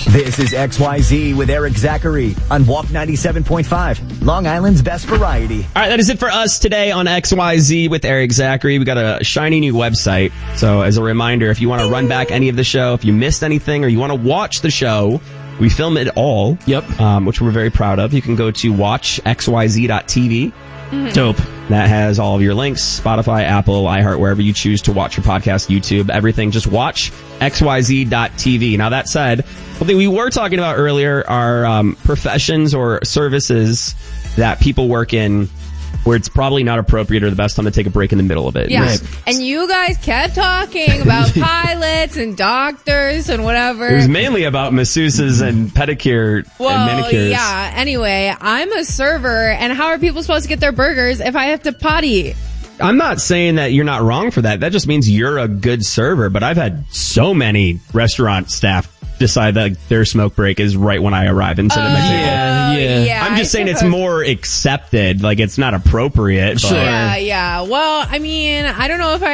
This is XYZ with Eric Zachary on Walk 97.5, Long Island's best variety. All right, that is it for us today on XYZ with Eric Zachary. We got a shiny new website. So as a reminder, if you want to run back any of the show, if you missed anything, or you want to watch the show, we film it all. Yep. Which we're very proud of. You can go to watchxyz.tv. Dope. That has all of your links, Spotify, Apple, iHeart, wherever you choose to watch your podcast, YouTube, everything. Just watch xyz.tv. Now, that said, one thing we were talking about earlier are professions or services that people work in where it's probably not appropriate or the best time to take a break in the middle of it. Yeah. Right. And you guys kept talking about pilots and doctors and whatever. It was mainly about masseuses and pedicure and manicures. Yeah. Anyway, I'm a server, and how are people supposed to get their burgers if I have to potty? I'm not saying that you're not wrong for that. That just means you're a good server. But I've had so many restaurant staff decide that their smoke break is right when I arrive and sit at my table. Yeah. I'm just saying it's more accepted. Like, it's not appropriate. Sure. Yeah. Well, I mean, I don't know if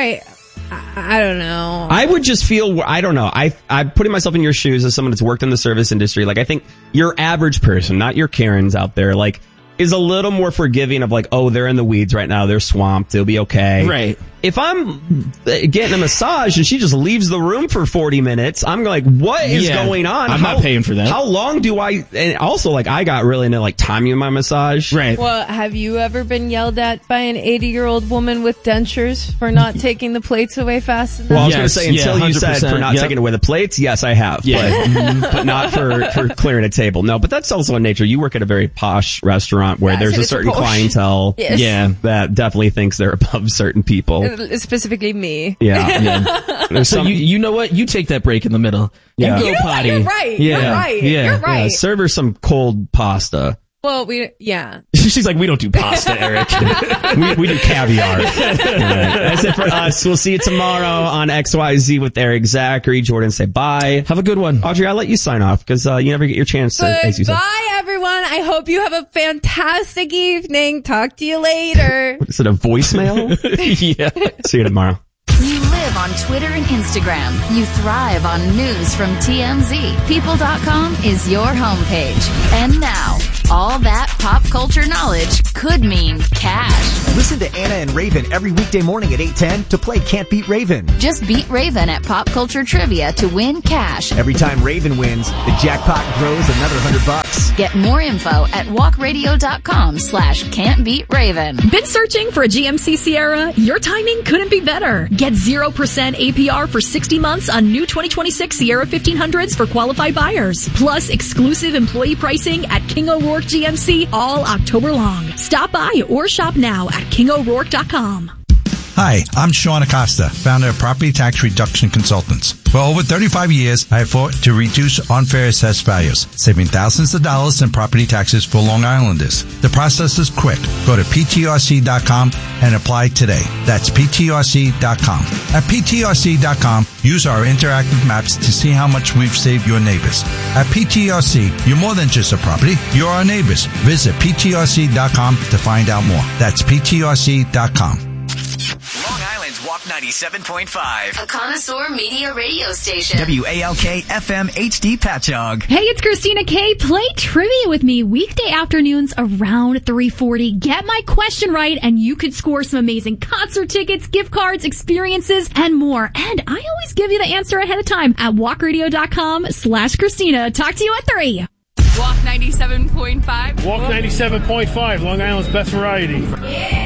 I don't know. I would just feel, I don't know. I'm putting myself in your shoes as someone that's worked in the service industry. Like, I think your average person, not your Karens out there, like, is a little more forgiving of like, oh, they're in the weeds right now. They're swamped. They'll be okay. Right. If I'm getting a massage and she just leaves the room for 40 minutes, I'm like, what is going on? I'm not paying for that. How long do I, and also like I got really into like timing my massage. Right. Well, have you ever been yelled at by an 80-year-old woman with dentures for not taking the plates away fast enough? Well, I was going to say, until you said for not taking away the plates, yes, I have. Yeah. But not for clearing a table. No, but that's also in nature. You work at a very posh restaurant where there's a certain clientele that definitely thinks they're above certain people. Specifically me. Yeah. So you know what? You take that break in the middle. Yeah. You go potty. You're right. Yeah. You're right. Yeah. You're right. Yeah. Serve her some cold pasta. Well, She's like, we don't do pasta, Eric. we do caviar. Right. That's it for us. We'll see you tomorrow on XYZ with Eric Zachary. Jordan, say bye. Have a good one. Audrey, I'll let you sign off because you never get your chance to. Goodbye, everyone. I hope you have a fantastic evening. Talk to you later. What is it, a voicemail? Yeah. See you tomorrow. You live on Twitter and Instagram. You thrive on news from TMZ. People.com is your homepage. And now, all that pop culture knowledge could mean cash. Listen to Anna and Raven every weekday morning at 8:10 to play Can't Beat Raven. Just beat Raven at Pop Culture Trivia to win cash. Every time Raven wins, the jackpot grows another $100. Get more info at walkradio.com/can'tbeatraven. Been searching for a GMC Sierra? Your timing couldn't be better. Get 0% APR for 60 months on new 2026 Sierra 1500s for qualified buyers. Plus exclusive employee pricing at King O'Rourke GMC all October long. Stop by or shop now at KingO'Rourke.com. Hi, I'm Sean Acosta, founder of Property Tax Reduction Consultants. For over 35 years, I have fought to reduce unfair assessed values, saving thousands of dollars in property taxes for Long Islanders. The process is quick. Go to ptrc.com and apply today. That's ptrc.com. At ptrc.com, use our interactive maps to see how much we've saved your neighbors. At PTRC, you're more than just a property, you're our neighbors. Visit ptrc.com to find out more. That's ptrc.com. Long Island's Walk 97.5. A connoisseur media radio station. WALK FM HD Patchogue. Hey, it's Christina K. Play trivia with me weekday afternoons around 3:40. Get my question right and you could score some amazing concert tickets, gift cards, experiences, and more. And I always give you the answer ahead of time at walkradio.com/Christina. Talk to you at 3. Walk 97.5. Walk 97.5, Long Island's best variety. Yeah.